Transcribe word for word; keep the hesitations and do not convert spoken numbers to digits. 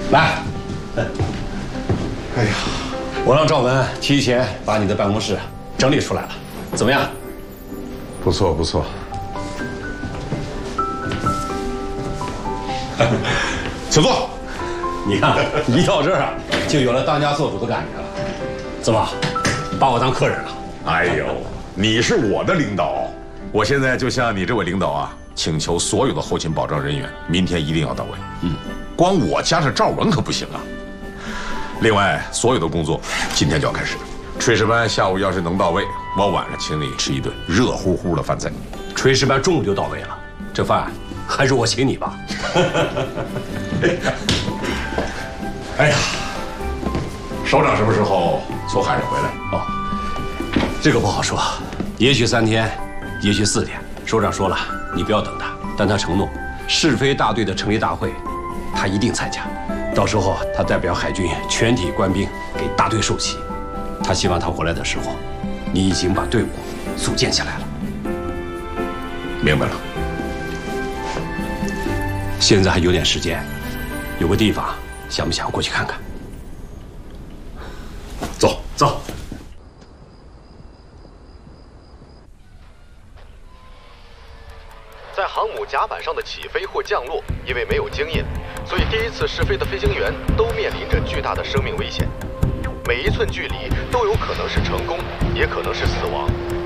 来。哎呀，我让赵文提前把你的办公室整理出来了，怎么样？ 不错不错。请坐。 你看，一到这儿啊，就有了当家做主的感觉了。怎么，把我当客人了？ 哎呦，你是我的领导，我现在就向你这位领导啊，请求所有的后勤保障人员明天一定要到位。嗯，光我加上赵文可不行啊。另外，所有的工作今天就要开始。炊事班下午要是能到位，我晚上请你吃一顿热乎乎的饭菜。 炊事班中午就到位了，这饭还是我请你吧。 哎呀，首长什么时候从海上回来？ 哦，这个不好说，也许三天，也许四天。首长说了，你不要等他，但他承诺，是非大队的成立大会，他一定参加。到时候他代表海军全体官兵给大队授旗。他希望他回来的时候，你已经把队伍组建起来了。 明白了。 现在还有点时间，有个地方，想不想过去看看？走走。 在航母甲板上的起飞或降落，因为没有经验，所以第一次试飞的飞行员都面临着巨大的生命危险。每一寸距离都有可能是成功，也可能是死亡。